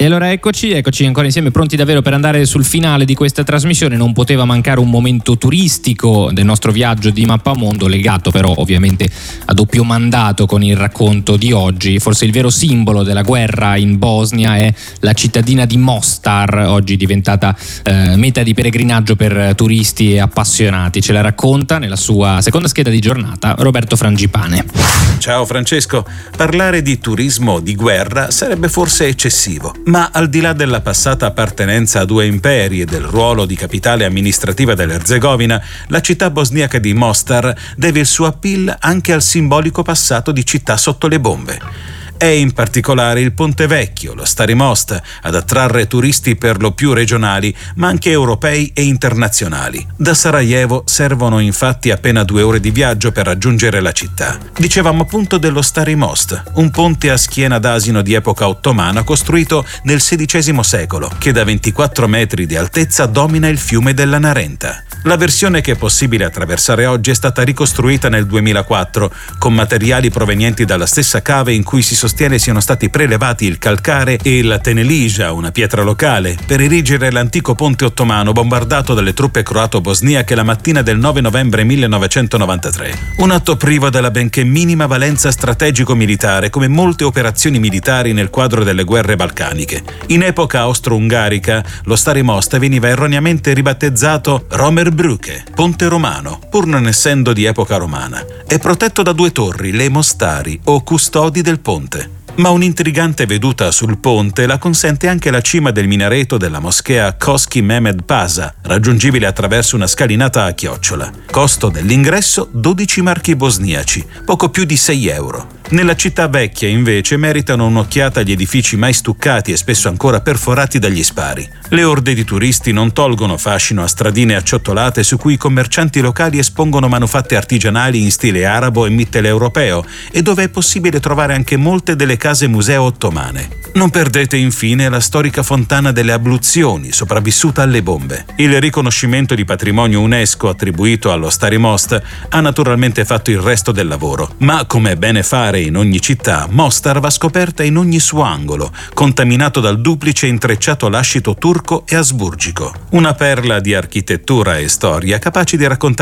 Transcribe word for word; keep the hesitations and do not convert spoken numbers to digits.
E allora eccoci, eccoci ancora insieme, pronti davvero per andare sul finale di questa trasmissione. Non poteva mancare un momento turistico del nostro viaggio di Mappamondo, legato però ovviamente a doppio mandato con il racconto di oggi. Forse il vero simbolo della guerra in Bosnia è la cittadina di Mostar, oggi diventata eh, meta di peregrinaggio per turisti e appassionati. Ce la racconta nella sua seconda scheda di giornata Roberto Frangipane. Ciao Francesco, parlare di turismo di guerra sarebbe forse eccessivo. Ma al di là della passata appartenenza a due imperi e del ruolo di capitale amministrativa dell'Erzegovina, la città bosniaca di Mostar deve il suo appeal anche al simbolico passato di città sotto le bombe. È in particolare il Ponte Vecchio, lo Stari Most, ad attrarre turisti per lo più regionali, ma anche europei e internazionali. Da Sarajevo servono infatti appena due ore di viaggio per raggiungere la città. Dicevamo appunto dello Stari Most, un ponte a schiena d'asino di epoca ottomana costruito nel sedicesimo secolo, che da ventiquattro metri di altezza domina il fiume della Narenta. La versione che è possibile attraversare oggi è stata ricostruita nel duemilaquattro con materiali provenienti dalla stessa cave in cui si sostiene siano stati prelevati il calcare e la tenelija, una pietra locale, per erigere l'antico ponte ottomano bombardato dalle truppe croato-bosniache la mattina del nove novembre millenovecentonovantatré. Un atto privo della benché minima valenza strategico-militare, come molte operazioni militari nel quadro delle guerre balcaniche. In epoca austro-ungarica, lo Stari Most veniva erroneamente ribattezzato Romerbrücke, ponte romano, pur non essendo di epoca romana. È protetto da due torri, le mostari o custodi del ponte. Ma un'intrigante veduta sul ponte la consente anche la cima del minareto della moschea Koski Mehmed Pasa, raggiungibile attraverso una scalinata a chiocciola. Costo dell'ingresso dodici marchi bosniaci, poco più di sei euro. Nella città vecchia, invece, meritano un'occhiata gli edifici mai stuccati e spesso ancora perforati dagli spari. Le orde di turisti non tolgono fascino a stradine acciottolate su cui i commercianti locali espongono manufatte artigianali in stile arabo e mitteleuropeo e dove è possibile trovare anche molte delle case museo ottomane. Non perdete infine la storica fontana delle abluzioni, sopravvissuta alle bombe. Il riconoscimento di patrimonio UNESCO attribuito allo Stari Most ha naturalmente fatto il resto del lavoro, ma come è bene fare in ogni città, Mostar va scoperta in ogni suo angolo, contaminato dal duplice intrecciato lascito turco e asburgico. Una perla di architettura e storia capace di raccontare